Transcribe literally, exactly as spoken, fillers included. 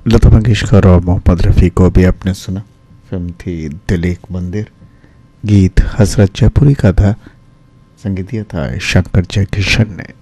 लता मंगेशकर और मोहम्मद रफ़ी को भी आपने सुना। फिल्म थी दिल एक मंदिर। गीत हसरत जयपुरी का था। संगीत दिया था शंकर जयकिशन ने।